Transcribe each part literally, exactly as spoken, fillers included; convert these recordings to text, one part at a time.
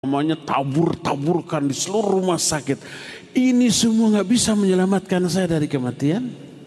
Namanya tabur-taburkan di seluruh rumah sakit. Ini semua nggak bisa menyelamatkan saya dari kematian.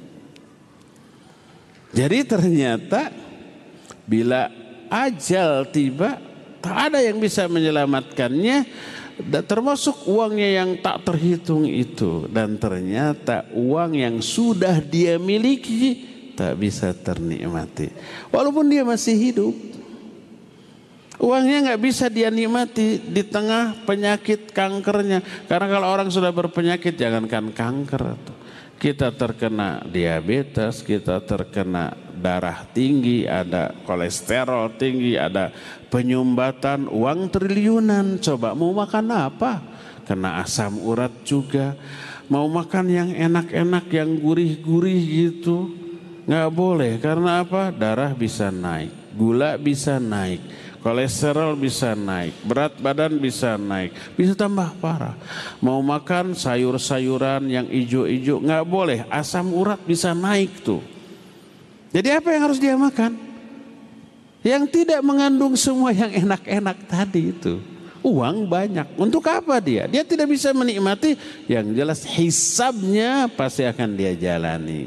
Jadi ternyata bila ajal tiba, tak ada yang bisa menyelamatkannya, termasuk uangnya yang tak terhitung itu. Dan ternyata uang yang sudah dia miliki tak bisa ternikmati walaupun dia masih hidup. Uangnya nggak bisa dia nikmati di tengah penyakit kankernya. Karena kalau orang sudah berpenyakit, jangankan kanker, kita terkena diabetes, kita terkena darah tinggi, ada kolesterol tinggi, ada penyumbatan, uang triliunan. Coba mau makan apa? Kena asam urat juga. Mau makan yang enak-enak, yang gurih-gurih gitu, nggak boleh. Karena apa? Darah bisa naik, gula bisa naik, kolesterol bisa naik, berat badan bisa naik, bisa tambah parah. Mau makan sayur-sayuran yang ijo-ijo nggak boleh, asam urat bisa naik tuh. Jadi apa yang harus dia makan? Yang tidak mengandung semua yang enak-enak tadi itu. Uang banyak, untuk apa dia? Dia tidak bisa menikmati, yang jelas hisabnya pasti akan dia jalani.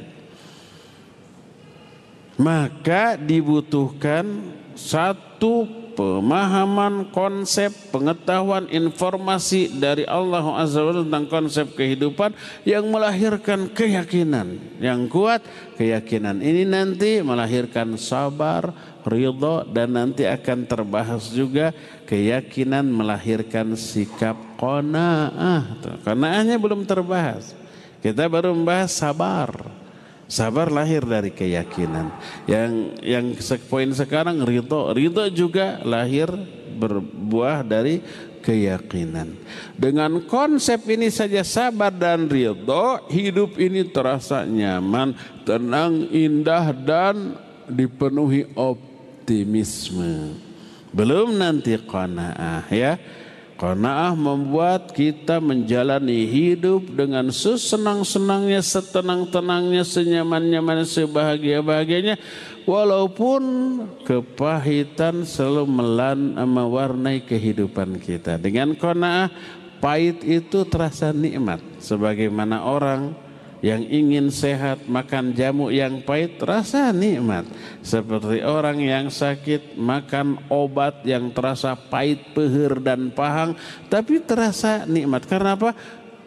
Maka dibutuhkan satu pemahaman, konsep, pengetahuan, informasi dari Allah Azza wa Jalla tentang konsep kehidupan yang melahirkan keyakinan yang kuat. Keyakinan ini nanti melahirkan sabar, ridha, dan nanti akan terbahas juga keyakinan melahirkan sikap qanaah. Qanaahnya belum terbahas. Kita baru membahas sabar. Sabar lahir dari keyakinan. Yang yang poin sekarang ridho. Ridho juga lahir berbuah dari keyakinan. Dengan konsep ini saja, sabar dan ridho, hidup ini terasa nyaman, tenang, indah, dan dipenuhi optimisme. Belum nanti qanaah, ya. Qanaah membuat kita menjalani hidup dengan sesenang-senangnya, setenang-tenangnya, senyaman-nyamannya, sebahagia-bahagianya, walaupun kepahitan selalu melan mewarnai kehidupan kita. Dengan qanaah, pahit itu terasa nikmat. Sebagaimana orang yang ingin sehat makan jamu yang pahit terasa nikmat. Seperti orang yang sakit makan obat yang terasa pahit, pehir, dan pahang, tapi terasa nikmat. Karena apa?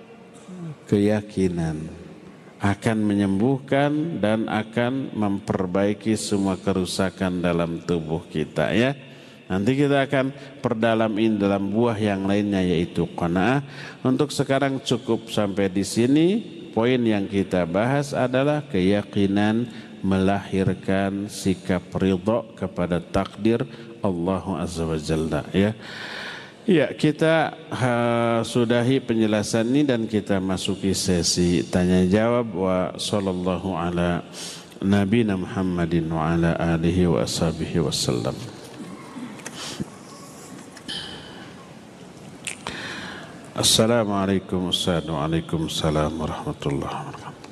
Keyakinan akan menyembuhkan dan akan memperbaiki semua kerusakan dalam tubuh kita, ya. Nanti kita akan perdalam ini dalam buah yang lainnya, yaitu qanaah. Untuk sekarang cukup sampai di sini. Poin yang kita bahas adalah keyakinan melahirkan sikap ridha kepada takdir Allah Azza wa Jalla, ya. Ya, kita uh, sudahi penjelasan ini dan kita masuki sesi tanya jawab. Wa sallallahu ala nabiyina Muhammadin wa ala alihi wa ashabihi wasallam. Assalamualaikum Waalaikumsalam warahmatullahi wabarakatuh.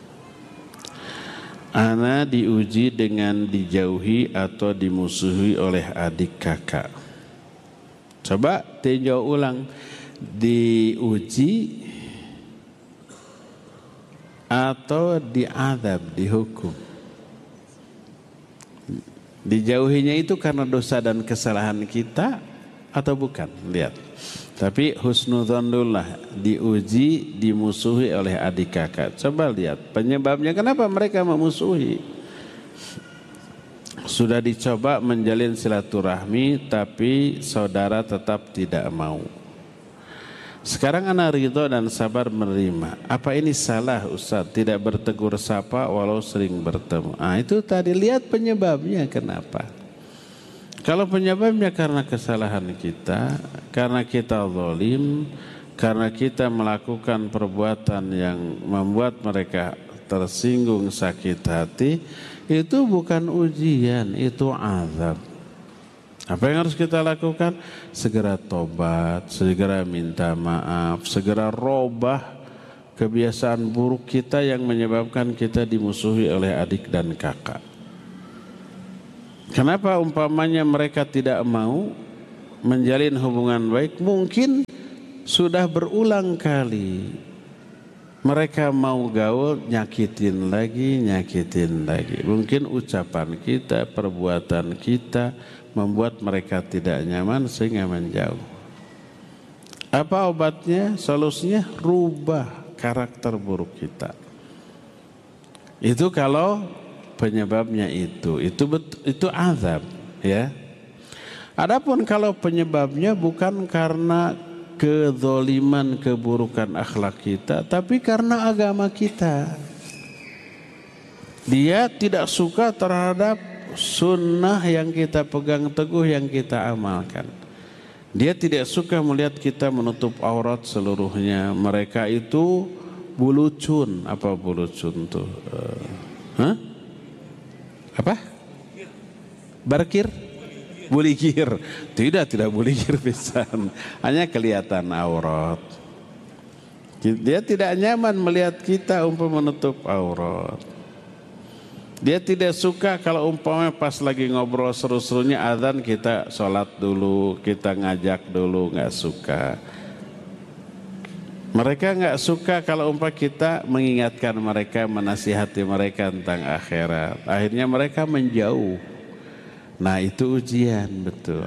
Ana diuji dengan dijauhi atau dimusuhi oleh adik kakak. Coba tinjau ulang. Diuji atau diazab, dihukum. Dijauhinya itu karena dosa dan kesalahan kita atau bukan? Lihat. Tapi husnudzonullah, diuji, dimusuhi oleh adik kakak. Coba lihat penyebabnya, kenapa mereka memusuhi. Sudah dicoba menjalin silaturahmi, tapi saudara tetap tidak mau. Sekarang ana ridho dan sabar menerima. Apa ini salah, Ustaz? Tidak bertegur sapa walau sering bertemu. Ah, itu tadi, lihat penyebabnya kenapa. Kalau penyebabnya karena kesalahan kita, karena kita zalim, karena kita melakukan perbuatan yang membuat mereka tersinggung, sakit hati, itu bukan ujian, itu azab. Apa yang harus kita lakukan? Segera tobat, segera minta maaf, segera robah kebiasaan buruk kita yang menyebabkan kita dimusuhi oleh adik dan kakak. Kenapa umpamanya mereka tidak mau? menjalin hubungan baik, mungkin sudah berulang kali mereka mau gaul, nyakitin lagi, nyakitin lagi. Mungkin ucapan kita, perbuatan kita membuat mereka tidak nyaman sehingga menjauh. Apa obatnya? Solusinya rubah karakter buruk kita. Itu kalau penyebabnya itu, itu betul, itu azab, ya. Adapun kalau penyebabnya bukan karena kezoliman, keburukan akhlak kita, tapi karena agama kita. Dia tidak suka terhadap sunnah yang kita pegang teguh, yang kita amalkan. Dia tidak suka melihat kita menutup aurat seluruhnya. Mereka itu bulucun. Apa bulucun tuh? Uh, huh? Apa? Barkir? Buligir. Tidak, tidak buligir pisan. Hanya kelihatan aurat. Dia tidak nyaman melihat kita umpama menutup aurat. Dia tidak suka kalau umpamanya pas lagi ngobrol seru-serunya azan kita sholat dulu, kita ngajak dulu, nggak suka. Mereka nggak suka kalau umpah kita mengingatkan mereka, menasihati mereka tentang akhirat. Akhirnya mereka menjauh. Nah itu ujian, betul.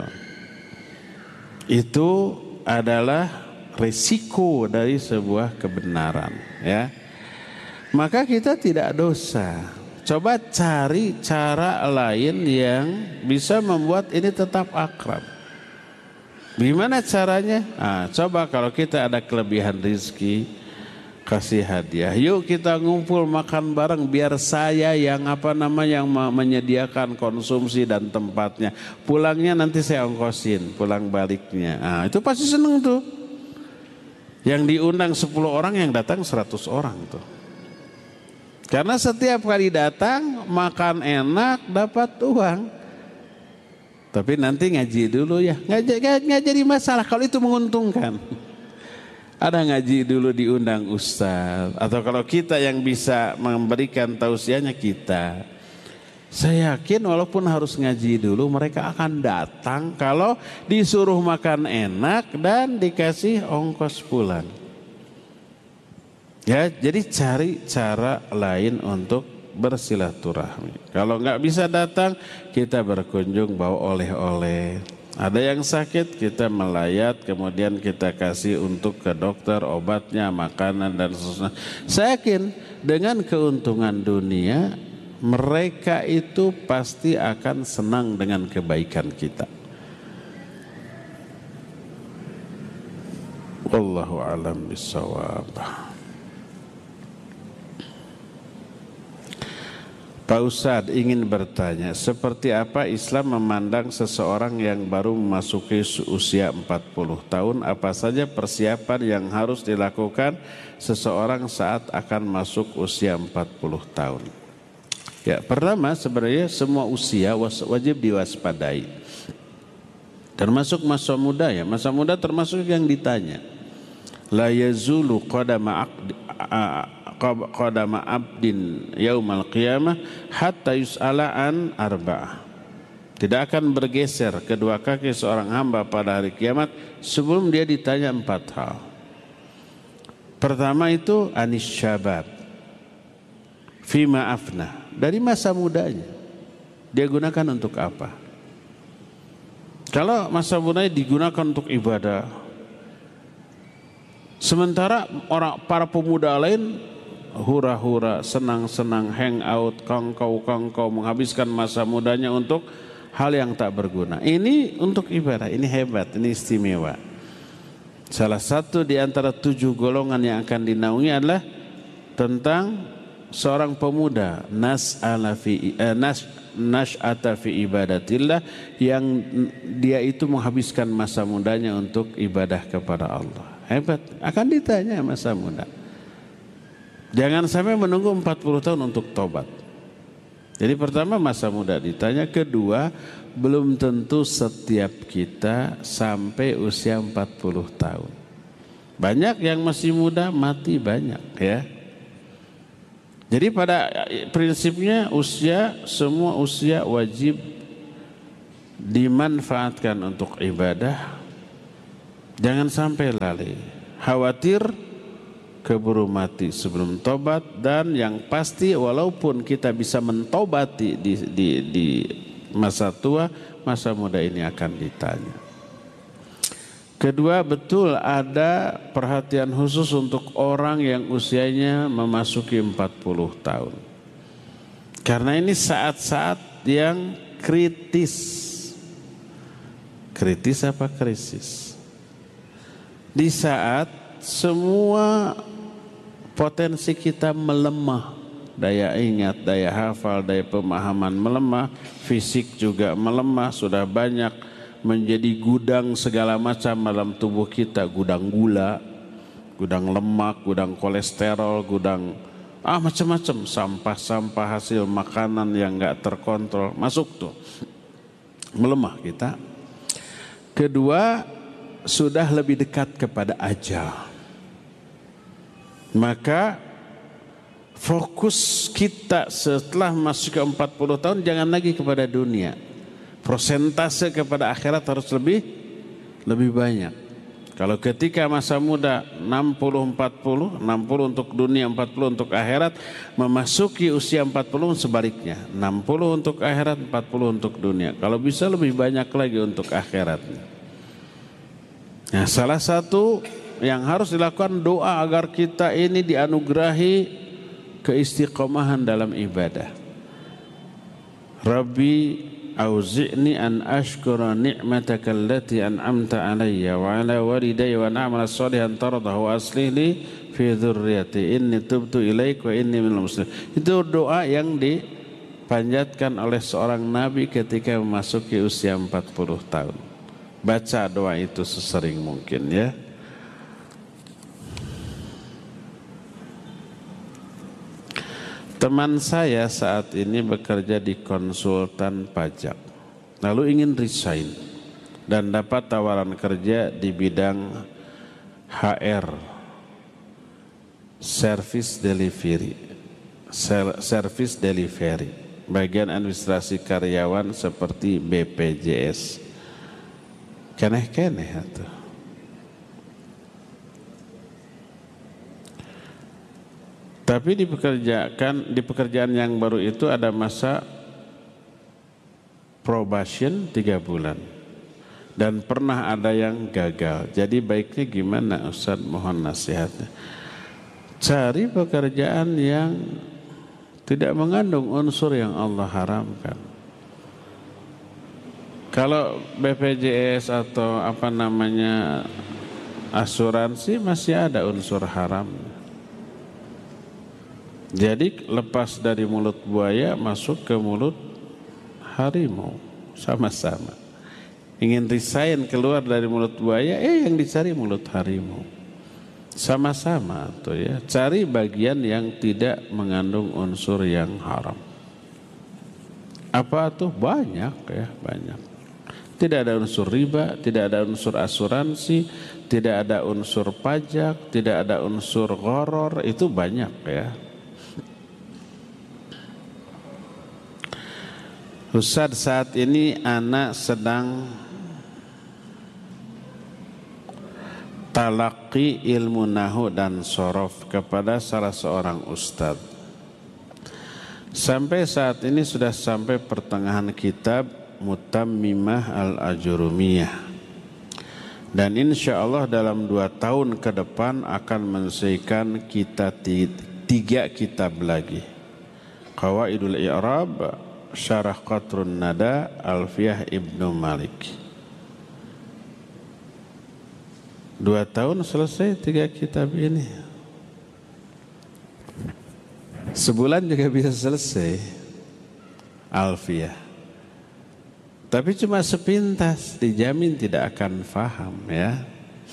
Itu adalah risiko dari sebuah kebenaran, ya. Maka kita tidak dosa. Coba cari cara lain yang bisa membuat ini tetap akrab. Gimana caranya? Nah, coba kalau kita ada kelebihan rezeki, kasih hadiah. Yuk kita ngumpul makan bareng, biar saya yang apa nama yang menyediakan konsumsi dan tempatnya. Pulangnya nanti saya ongkosin, pulang baliknya. Nah, itu pasti seneng tuh. Yang diundang sepuluh orang, yang datang seratus orang tuh. Karena setiap kali datang makan enak, dapat uang. Tapi nanti ngaji dulu ya, nggak, nggak jadi masalah kalau itu menguntungkan. Ada ngaji dulu diundang ustaz, atau kalau kita yang bisa memberikan tausiahnya kita. Saya yakin walaupun harus ngaji dulu, mereka akan datang kalau disuruh makan enak dan dikasih ongkos pulang. Ya, jadi cari cara lain untuk bersilaturahmi. Kalau nggak bisa datang, kita berkunjung bawa oleh-oleh. Ada yang sakit, kita melayat, kemudian kita kasih untuk ke dokter, obatnya, makanan dan seterusnya. Saya yakin dengan keuntungan dunia, mereka itu pasti akan senang dengan kebaikan kita. Wallahu a'lam bishawab. Pak Ustadz ingin bertanya, seperti apa Islam memandang seseorang yang baru memasuki usia empat puluh tahun? Apa saja persiapan yang harus dilakukan seseorang saat akan masuk usia empat puluh tahun? Ya, pertama sebenarnya semua usia wajib diwaspadai. Termasuk masa muda ya, masa muda termasuk yang ditanya. La yazulu qadama aqdi qadama abdin yaumal qiyamah hatta yus'ala an arba'ah. Tidak akan bergeser kedua kaki seorang hamba pada hari kiamat sebelum dia ditanya empat hal. Pertama itu anis syabab, fima afna, dari masa mudanya dia gunakan untuk apa? Kalau masa mudanya digunakan untuk ibadah, sementara orang para pemuda lain hura-hura, senang-senang, hangout, kongkow-kongkow, menghabiskan masa mudanya untuk hal yang tak berguna. Ini untuk ibadah, ini hebat, ini istimewa. Salah satu di antara tujuh golongan yang akan dinaungi adalah tentang seorang pemuda nas'ala fi eh, nas nas'ata fi ibadatillah, yang dia itu menghabiskan masa mudanya untuk ibadah kepada Allah. Hebat, akan ditanya masa muda. Jangan sampai menunggu empat puluh tahun untuk tobat. Jadi pertama masa muda ditanya, kedua belum tentu setiap kita sampai usia empat puluh tahun. Banyak yang masih muda mati banyak ya. Jadi pada prinsipnya usia, semua usia wajib dimanfaatkan untuk ibadah, jangan sampai lalai. Khawatir keburu mati sebelum tobat, dan yang pasti walaupun kita bisa mentobati di, di, di masa tua, masa muda ini akan ditanya. Kedua, betul ada perhatian khusus untuk orang yang usianya memasuki empat puluh tahun. Karena ini saat-saat yang kritis. Kritis apa krisis? Di saat semua potensi kita melemah, daya ingat, daya hafal, daya pemahaman melemah, fisik juga melemah, sudah banyak menjadi gudang segala macam dalam tubuh kita, gudang gula, gudang lemak, gudang kolesterol, gudang ah macam-macam, sampah-sampah hasil makanan yang enggak terkontrol masuk tuh, melemah kita. Kedua, sudah lebih dekat kepada ajal. Maka fokus kita setelah masuk ke empat puluh tahun jangan lagi kepada dunia. Prosentase kepada akhirat harus lebih lebih banyak. Kalau ketika masa muda enam puluh empat puluh, enam puluh untuk dunia, empat puluh untuk akhirat, memasuki usia empat puluh sebaliknya, enam puluh untuk akhirat, empat puluh untuk dunia. Kalau bisa lebih banyak lagi untuk akhirat. Nah, salah satu yang harus dilakukan doa agar kita ini dianugerahi keistiqomahan dalam ibadah. Rabbi auzi'ni an ashkura ni'mataka allati an'amta alayya wa ala walidayya wa na'mala shalihan tardahu wa aslih li fi dzurriyyati inni tubtu ilaik wa inni minal muslimin. Itu doa yang dipanjatkan oleh seorang nabi ketika memasuki usia empat puluh tahun. Baca doa itu sesering mungkin ya. Teman saya saat ini bekerja di konsultan pajak, lalu ingin resign dan dapat tawaran kerja di bidang H R, service delivery, service delivery, bagian administrasi karyawan seperti B P J S. Keneh-keneh itu. Tapi di pekerjaan, di pekerjaan yang baru itu ada masa probation tiga bulan. Dan pernah ada yang gagal. Jadi baiknya gimana Ustaz, mohon nasihatnya. Cari pekerjaan yang tidak mengandung unsur yang Allah haramkan. Kalau B P J S atau apa namanya asuransi masih ada unsur haramnya. Jadi lepas dari mulut buaya masuk ke mulut harimau, sama-sama. Ingin resign keluar dari mulut buaya, eh yang dicari mulut harimau. Sama-sama tuh ya, cari bagian yang tidak mengandung unsur yang haram. Apa tuh? Banyak ya, banyak. Tidak ada unsur riba, tidak ada unsur asuransi, tidak ada unsur pajak, tidak ada unsur gharar, itu banyak ya. Ustaz, saat ini anak sedang talaqi ilmu nahu dan sorof kepada salah seorang ustaz. Sampai saat ini sudah sampai pertengahan kitab Mutammimah Al-Ajurumiyah. Dan insya Allah dalam dua tahun ke depan akan menyelesaikan kita tiga kitab lagi. Qawaidul I'rab, Syarah Qatrun Nada, Alfiyah Ibnu Malik. Dua tahun selesai tiga kitab ini. Sebulan juga bisa selesai Alfiyah. Tapi cuma sepintas, dijamin tidak akan faham ya.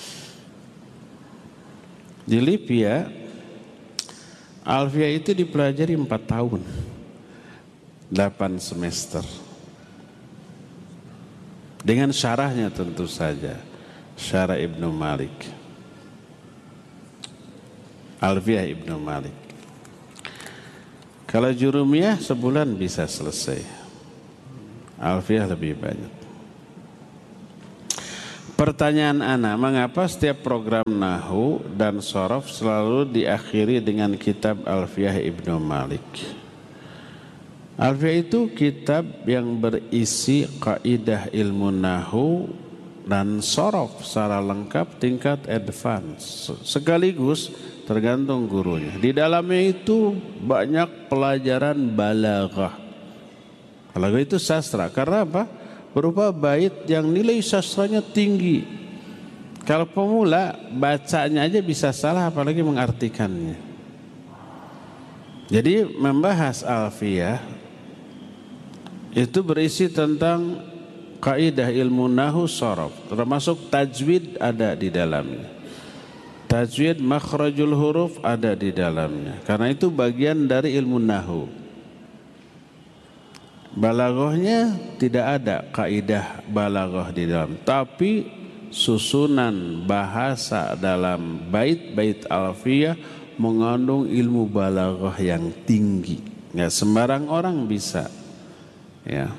Di Libya, Alfiyah itu dipelajari empat tahun. Delapan semester. Dengan syarahnya tentu saja. Syarah Ibnu Malik. Alfiyah Ibnu Malik. Kalau Jurumiyah sebulan bisa selesai. Alfiyah lebih banyak. Pertanyaan ana, mengapa setiap program Nahwu dan Shorof selalu diakhiri dengan kitab Alfiyah Ibnu Malik? Alfiyah itu kitab yang berisi kaidah ilmu Nahwu dan Shorof secara lengkap tingkat advance, sekaligus tergantung gurunya. Di dalamnya itu banyak pelajaran balaghah. Balaghah itu sastra, karena apa? Berupa bait yang nilai sastranya tinggi. Kalau pemula bacanya aja bisa salah, apalagi mengartikannya. Jadi membahas Alfiyah itu berisi tentang kaidah ilmu Nahwu Shorof, termasuk tajwid ada di dalamnya. Tajwid makhrajul huruf ada di dalamnya. Karena itu bagian dari ilmu Nahwu. Balaghahnya tidak ada kaidah balaghah di dalam, tapi susunan bahasa dalam bait-bait Alfiyah mengandung ilmu balaghah yang tinggi. Nggak sembarang orang bisa. Ya.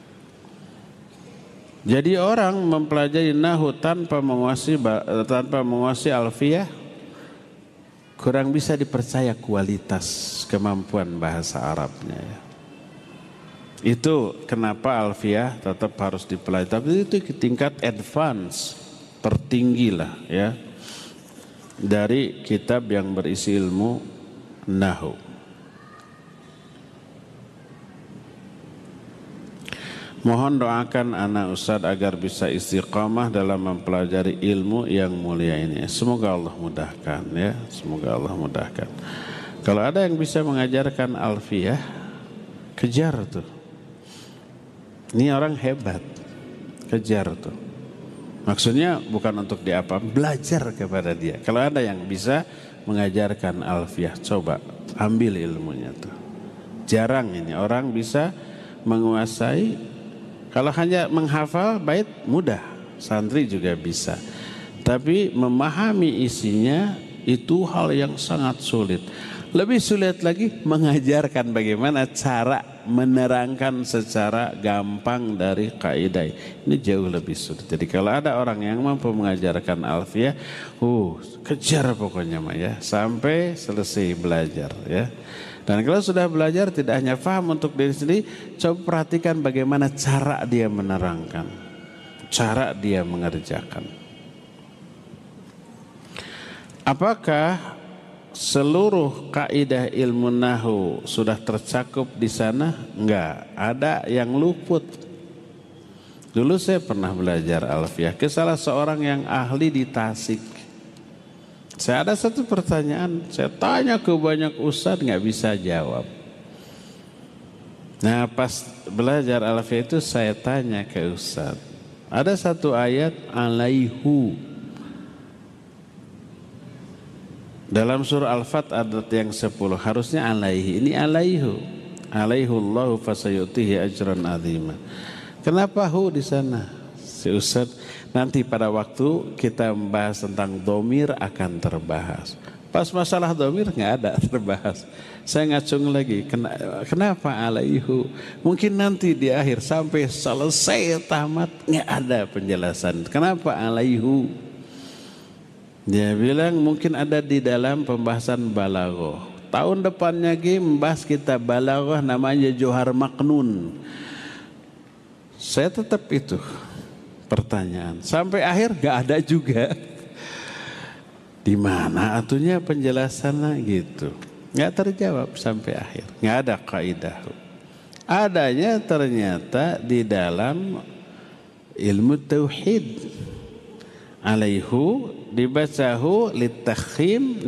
Jadi orang mempelajari Nahwu tanpa menguasai tanpa menguasai Alfiyah kurang bisa dipercaya kualitas kemampuan bahasa Arabnya. Ya. Itu kenapa Alfiyah tetap harus dipelajari, tapi itu tingkat advance tertinggi lah ya dari kitab yang berisi ilmu Nahwu. Mohon doakan anak Ustadz agar bisa istiqamah dalam mempelajari ilmu yang mulia ini. Semoga Allah mudahkan ya, semoga Allah mudahkan. Kalau ada yang bisa mengajarkan Alfiyah, kejar tuh. Ini orang hebat, kejar tuh. Maksudnya bukan untuk diapa, belajar kepada dia. Kalau ada yang bisa mengajarkan Alfiyah, coba ambil ilmunya tuh. Jarang ini orang bisa menguasai. Kalau hanya menghafal bait mudah, santri juga bisa. Tapi memahami isinya itu hal yang sangat sulit. Lebih sulit lagi mengajarkan bagaimana cara menerangkan secara gampang dari kaidah. Ini jauh lebih sulit. Jadi kalau ada orang yang mampu mengajarkan Alfiyah, uh, kejar pokoknya mah ya, sampai selesai belajar ya. Dan kalau sudah belajar tidak hanya paham untuk diri sendiri, coba perhatikan bagaimana cara dia menerangkan, cara dia mengerjakan. Apakah seluruh kaidah ilmu Nahwu sudah tercakup di sana? Enggak, ada yang luput. Dulu saya pernah belajar Alfiyah ke salah seorang yang ahli di Tasik. Saya ada satu pertanyaan, saya tanya ke banyak ustadz nggak bisa jawab. Nah pas belajar Alfiyah itu saya tanya ke ustadz, ada satu ayat alaihu. Dalam surah Al-Fat ayat yang sepuluh, harusnya alaihi, ini alaihu. Alaihullahu fasayutihi ajran azima. Kenapa hu di sana? Si ustadz, nanti pada waktu kita membahas tentang domir akan terbahas. Pas masalah domir nggak ada terbahas. Saya ngacung lagi, kenapa alaihu? Mungkin nanti di akhir sampai selesai tamat nggak ada penjelasan. Kenapa alaihu? Dia bilang mungkin ada di dalam pembahasan balaghah. Tahun depannya lagi membahas kita balaghah namanya Johar Maknun. Saya tetap itu pertanyaan. Sampai akhir gak ada juga. Di mana atunya penjelasannya gitu. Gak terjawab sampai akhir. Gak ada kaidah. Adanya ternyata di dalam ilmu tauhid. Alaihu dibacahu litafkhim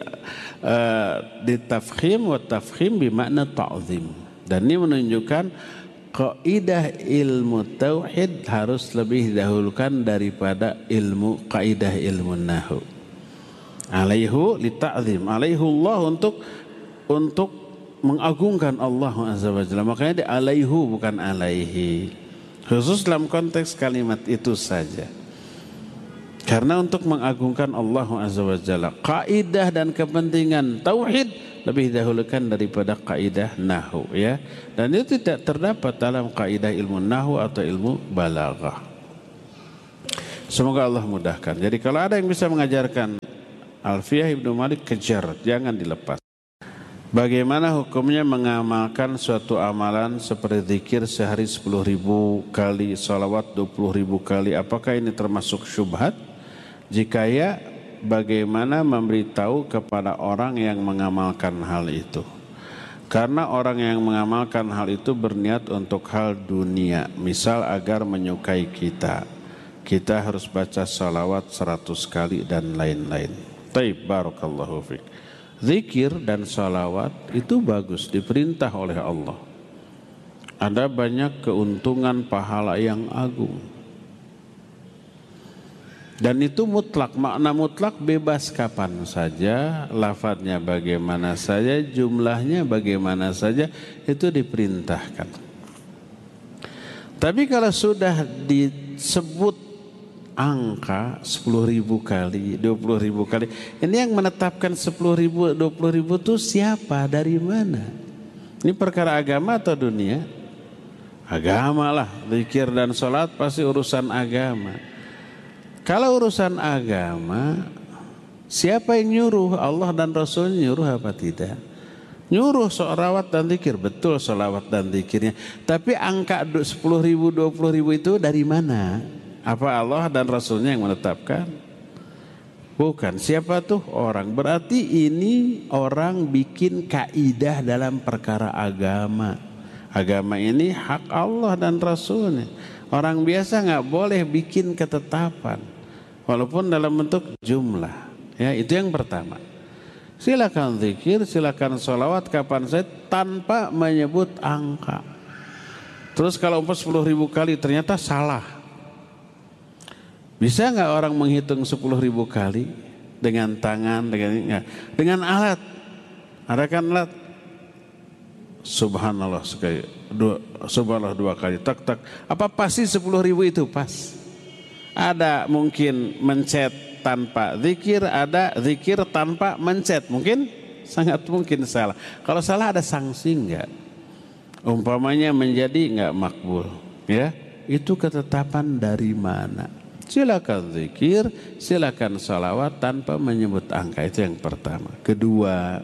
litafkhim wa tafkhim bimakna ta'zim. Dan ini menunjukkan kaidah ilmu tauhid harus lebih didahulukan daripada ilmu kaidah ilmu nahwu. Alaihu lita'zim, alaihu Allah untuk untuk mengagungkan Allah azza wajalla. Makanya di alaihu bukan alaihi. Khusus dalam konteks kalimat itu saja. Karena untuk mengagungkan Allah azza wajalla, kaidah dan kepentingan tauhid lebih didahulukan daripada kaidah nahwu ya. Dan itu tidak terdapat dalam kaidah ilmu nahwu atau ilmu balaghah. Semoga Allah mudahkan. Jadi kalau ada yang bisa mengajarkan Alfiyah Ibnu Malik, kejar, jangan dilepas. Bagaimana hukumnya mengamalkan suatu amalan seperti zikir sehari sepuluh ribu kali, salawat dua puluh ribu kali? Apakah ini termasuk syubhat? Jika ya, bagaimana memberitahu kepada orang yang mengamalkan hal itu? Karena orang yang mengamalkan hal itu berniat untuk hal dunia, misal agar menyukai kita. Kita harus baca salawat seratus kali dan lain-lain. Taib, barakallahu fiik. Zikir dan salawat itu bagus, diperintah oleh Allah. Ada banyak keuntungan pahala yang agung. Dan itu mutlak, makna mutlak bebas kapan saja, lafadznya bagaimana saja, jumlahnya bagaimana saja, itu diperintahkan. Tapi kalau sudah disebut angka sepuluh ribu kali, dua puluh ribu kali, ini yang menetapkan sepuluh ribu, dua puluh ribu itu siapa, dari mana? Ini perkara agama atau dunia? Agama lah, zikir dan sholat pasti urusan agama. Kalau urusan agama, siapa yang nyuruh? Allah dan Rasul nyuruh apa tidak? Nyuruh sholawat dan zikir, betul sholawat dan zikirnya. Tapi angka sepuluh ribu, dua puluh ribu itu dari mana? Apa Allah dan Rasulnya yang menetapkan? Bukan. Siapa tuh orang? Berarti ini orang bikin kaidah dalam perkara agama. Agama ini hak Allah dan Rasulnya. Orang biasa nggak boleh bikin ketetapan, walaupun dalam bentuk jumlah. Ya, itu yang pertama. Silakan zikir, silakan sholawat kapan saja tanpa menyebut angka. Terus kalau umpah sepuluh ribu kali ternyata salah. Bisa nggak orang menghitung sepuluh ribu kali dengan tangan, dengan enggak, dengan alat? Ada kan alat? Subhanallah sekali, dua, subhanallah dua kali, tak tak. Apa pasti sepuluh ribu itu pas? Ada mungkin mencet tanpa zikir, ada zikir tanpa mencet, mungkin sangat mungkin salah. Kalau salah ada sanksi enggak? Umpamanya menjadi enggak makbul, ya? Itu ketetapan dari mana? Silakan zikir, silakan salawat tanpa menyebut angka, itu yang pertama. Kedua,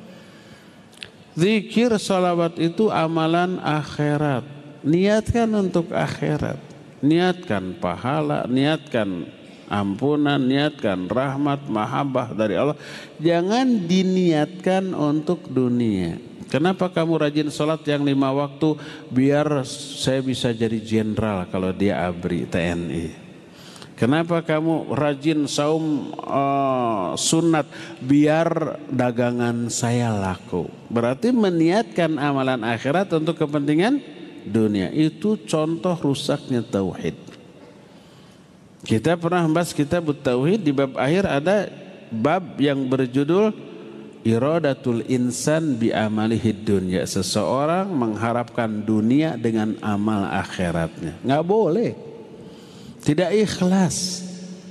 zikir salawat itu amalan akhirat. Niatkan untuk akhirat, niatkan pahala, niatkan ampunan, niatkan rahmat, mahabbah dari Allah. Jangan diniatkan untuk dunia. Kenapa kamu rajin sholat yang lima waktu? Biar saya bisa jadi jenderal kalau dia abri T N I. Kenapa kamu rajin saum uh, sunat? Biar dagangan saya laku. Berarti meniatkan amalan akhirat untuk kepentingan dunia. Itu contoh rusaknya tauhid. Kita pernah membahas kitab tauhid, di bab akhir ada bab yang berjudul Iradatul insan bi amalihid dunya. Seseorang mengharapkan dunia dengan amal akhiratnya. Nggak boleh. Tidak ikhlas.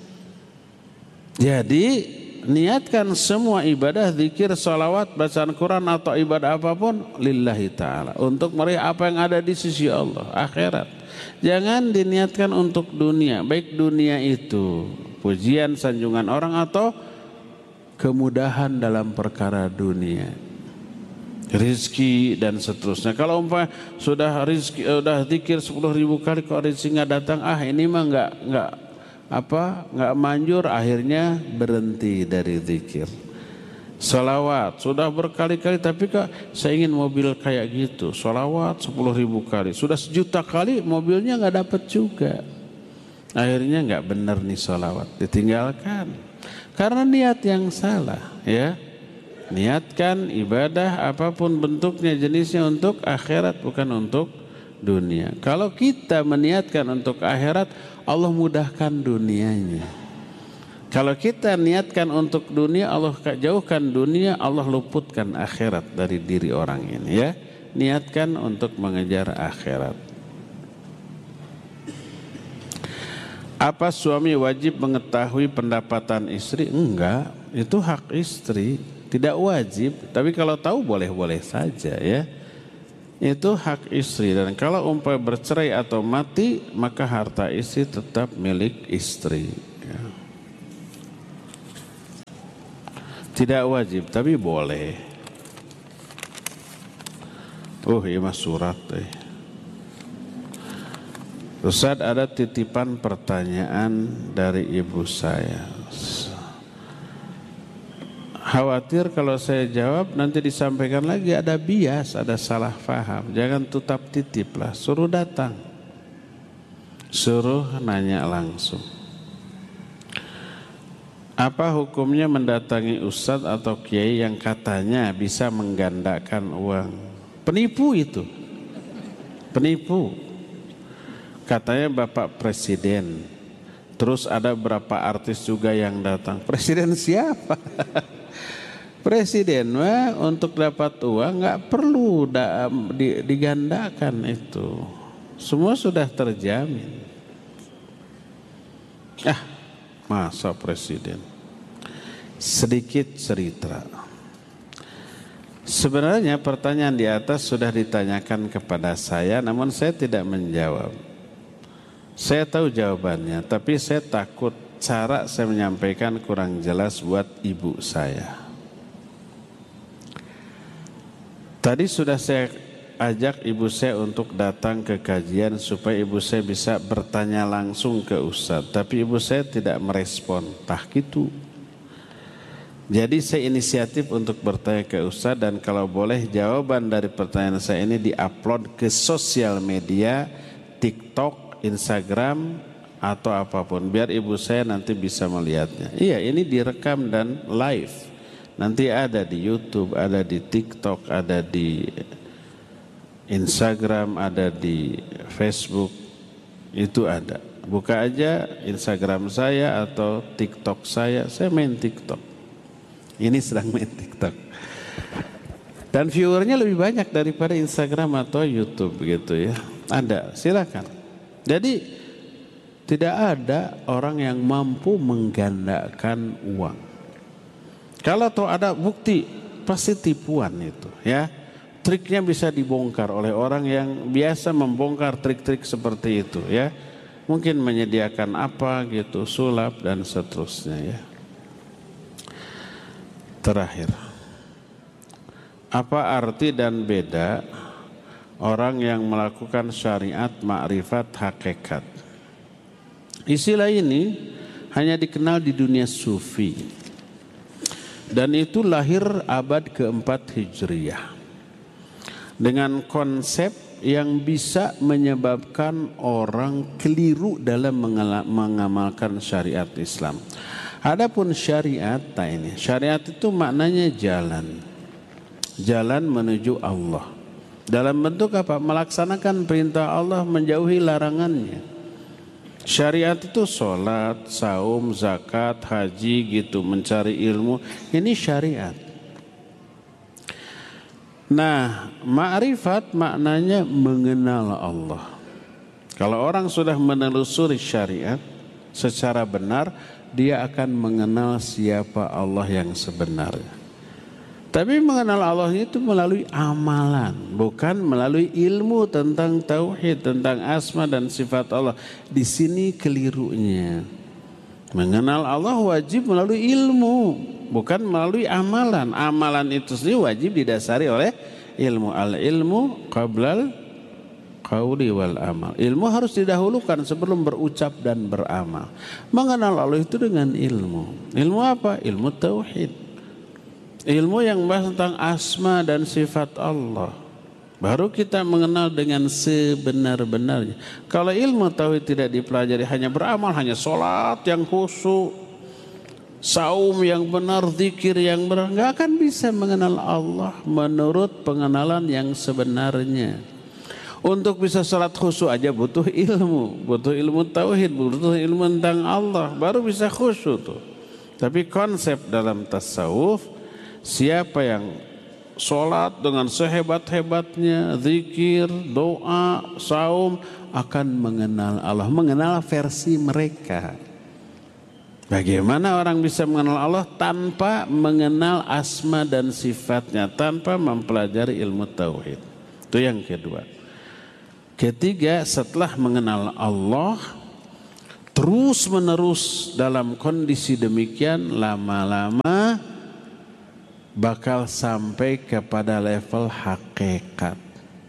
Jadi niatkan semua ibadah, zikir, salawat, bacaan Quran atau ibadah apapun lillahi ta'ala, untuk meraih apa yang ada di sisi Allah, akhirat. Jangan diniatkan untuk dunia, baik dunia itu pujian, sanjungan orang atau kemudahan dalam perkara dunia, rizki dan seterusnya. Kalau umpah sudah rizki, sudah zikir sepuluh ribu kali kok rizki nggak datang, ah ini mah nggak nggak apa nggak manjur, akhirnya berhenti dari zikir. Salawat sudah berkali-kali, tapi kak saya ingin mobil kayak gitu, salawat sepuluh ribu kali, sudah sejuta kali mobilnya nggak dapat juga, akhirnya nggak benar nih salawat, ditinggalkan karena niat yang salah. Ya, niatkan ibadah apapun bentuknya, jenisnya untuk akhirat, bukan untuk dunia. Kalau kita meniatkan untuk akhirat, Allah mudahkan dunianya. Kalau kita niatkan untuk dunia, Allah jauhkan dunia, Allah luputkan akhirat dari diri orang ini. Ya, niatkan untuk mengejar akhirat. Apa suami wajib mengetahui pendapatan istri? Enggak, itu hak istri. Tidak wajib, tapi kalau tahu boleh-boleh saja ya. itu hak istri, dan kalau umpamanya bercerai atau mati maka harta istri tetap milik istri ya. Tidak wajib tapi boleh. Oh iya mas surat eh. Ustaz, ada titipan pertanyaan dari ibu saya. Khawatir kalau saya jawab nanti disampaikan lagi ada bias, ada salah faham. Jangan tutap titip lah, suruh datang, suruh nanya langsung. Apa hukumnya mendatangi ustadz atau kiai yang katanya bisa menggandakan uang? Penipu itu, penipu. Katanya Bapak Presiden, terus ada berapa artis juga yang datang. Presiden siapa? Presiden mah untuk dapat uang nggak perlu da, di, digandakan itu, semua sudah terjamin. Ah, masa presiden? Sedikit cerita. Sebenarnya pertanyaan di atas sudah ditanyakan kepada saya, namun saya tidak menjawab. Saya tahu jawabannya, tapi saya takut cara saya menyampaikan kurang jelas buat ibu saya. Tadi sudah saya ajak ibu saya untuk datang ke kajian supaya ibu saya bisa bertanya langsung ke ustadz, tapi ibu saya tidak merespon. Tah gitu. Jadi saya inisiatif untuk bertanya ke ustadz, dan kalau boleh jawaban dari pertanyaan saya ini diupload ke sosial media, TikTok, Instagram atau apapun, biar ibu saya nanti bisa melihatnya. Iya, ini direkam dan live. Nanti ada di YouTube, ada di TikTok, ada di Instagram, ada di Facebook. Itu ada. Buka aja Instagram saya atau TikTok saya. Saya main TikTok. Ini sedang main TikTok. Dan viewernya lebih banyak daripada Instagram atau YouTube gitu ya. Ada, silakan. Jadi tidak ada orang yang mampu menggandakan uang. Kalau tahu ada bukti, pasti tipuan itu ya. Triknya bisa dibongkar oleh orang yang biasa membongkar trik-trik seperti itu ya. Mungkin menyediakan apa gitu, sulap dan seterusnya ya. Terakhir, apa arti dan beda orang yang melakukan syariat ma'rifat hakikat? Istilah ini hanya dikenal di dunia sufi. Dan itu lahir abad keempat Hijriyah dengan konsep yang bisa menyebabkan orang keliru dalam mengamalkan syariat Islam. Adapun syariat, nah ini syariat itu maknanya jalan, jalan menuju Allah. Dalam bentuk apa? Melaksanakan perintah Allah, menjauhi larangannya. Syariat itu sholat, saum, zakat, haji gitu, mencari ilmu. Ini syariat. Nah, ma'rifat maknanya mengenal Allah. Kalau orang sudah menelusuri syariat secara benar, dia akan mengenal siapa Allah yang sebenarnya. Tapi mengenal Allah itu melalui amalan, bukan melalui ilmu tentang tauhid, tentang asma dan sifat Allah. Di sini kelirunya. Mengenal Allah wajib melalui ilmu, bukan melalui amalan. Amalan itu sendiri wajib didasari oleh ilmu. Al-ilmu qablal qauli wal amal. Ilmu harus didahulukan sebelum berucap dan beramal. Mengenal Allah itu dengan ilmu. Ilmu apa? Ilmu tauhid. Ilmu yang membahas tentang asma dan sifat Allah. Baru kita mengenal dengan sebenar-benarnya. Kalau ilmu tauhid tidak dipelajari, hanya beramal, hanya sholat yang khusyuk, saum yang benar, zikir yang benar, nggak akan bisa mengenal Allah menurut pengenalan yang sebenarnya. Untuk bisa sholat khusyuk aja butuh ilmu, butuh ilmu tauhid, butuh ilmu tentang Allah, baru bisa khusyuk tuh. Tapi konsep dalam tasawuf, siapa yang sholat dengan sehebat-hebatnya, zikir, doa, saum, akan mengenal Allah, mengenal versi mereka. Bagaimana orang bisa mengenal Allah tanpa mengenal asma dan sifatnya, tanpa mempelajari ilmu tauhid? Itu yang kedua. Ketiga, setelah mengenal Allah, terus menerus dalam kondisi demikian, lama-lama bakal sampai kepada level hakikat.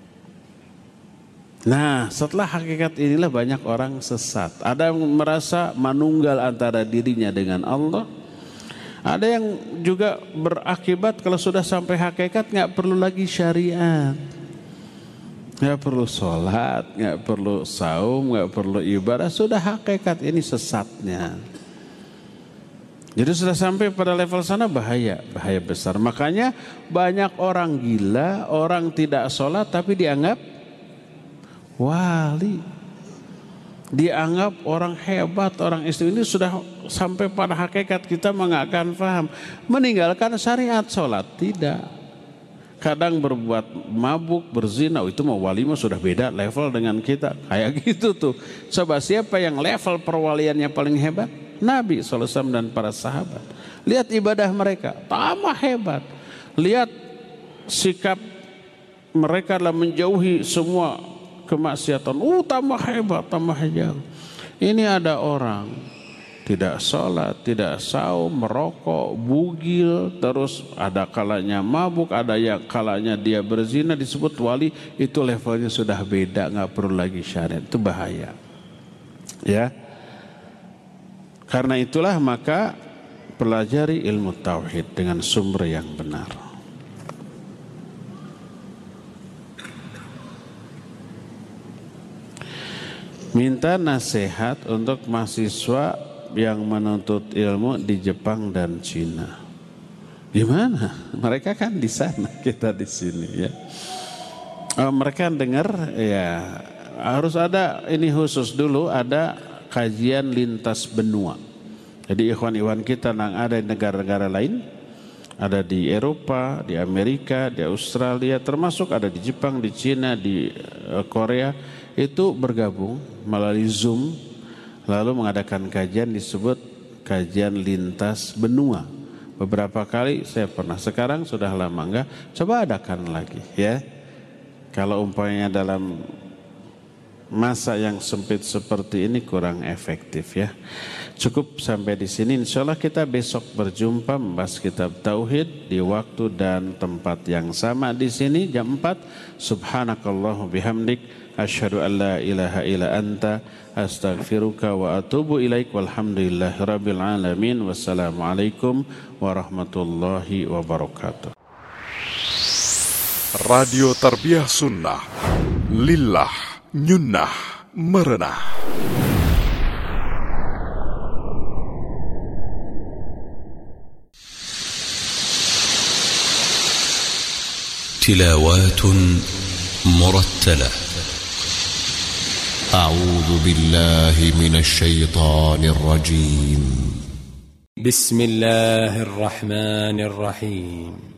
Nah, setelah hakikat inilah banyak orang sesat. Ada yang merasa manunggal antara dirinya dengan Allah. Ada yang juga berakibat kalau sudah sampai hakikat nggak perlu lagi syariat, nggak perlu sholat, nggak perlu saum, nggak perlu ibadah, sudah hakikat. Ini sesatnya. Jadi sudah sampai pada level sana, bahaya, bahaya besar. Makanya banyak orang gila, orang tidak sholat tapi dianggap wali, dianggap orang hebat, orang istimewa. Ini sudah sampai pada hakikat, kita nggak akan paham. Meninggalkan syariat, sholat tidak. Kadang berbuat mabuk, berzina, oh, itu mau wali mah sudah beda level dengan kita. Kayak gitu tuh. Coba siapa yang level perwaliannya paling hebat? Nabi shallallahu alaihi wasallam dan para sahabat. Lihat ibadah mereka, tambah hebat. Lihat sikap mereka dalam menjauhi semua kemaksiatan. Oh, tambah hebat, tambah jauh. Ini ada orang tidak sholat, tidak saum, merokok, bugil, terus ada kalanya mabuk, ada yang kalanya dia berzina, disebut wali. Itu levelnya sudah beda, nggak perlu lagi syariat. Itu bahaya. Ya. Karena itulah maka pelajari ilmu tauhid dengan sumber yang benar. Minta nasihat untuk mahasiswa yang menuntut ilmu di Jepang dan Cina. Gimana? Mereka kan di sana, kita di sini ya. Oh, mereka dengar ya, harus ada ini khusus dulu, ada kajian lintas benua. Jadi ikhwan-ikhwan kita yang ada di negara-negara lain, ada di Eropa, di Amerika, di Australia, termasuk ada di Jepang, di Cina, di Korea, itu bergabung melalui Zoom, lalu mengadakan kajian disebut kajian lintas benua. Beberapa kali saya pernah, sekarang sudah lama enggak, coba adakan lagi ya. Kalau umpamanya dalam masa yang sempit seperti ini kurang efektif ya. Cukup sampai di sini. Insyaallah kita besok berjumpa membahas kitab tauhid di waktu dan tempat yang sama di sini jam empat. Subhanakallahu bihamdik asyhadu an la ilaha illa anta astaghfiruka wa atubu ilaik walhamdulillahirabbil alamin. Wassalamualaikum warahmatullahi wabarakatuh. Radio Tarbiyah Sunnah Lillah Nyunnah Merenah. تلاوات مرتلة. أعوذ بالله من الشيطان الرجيم. بسم الله الرحمن الرحيم.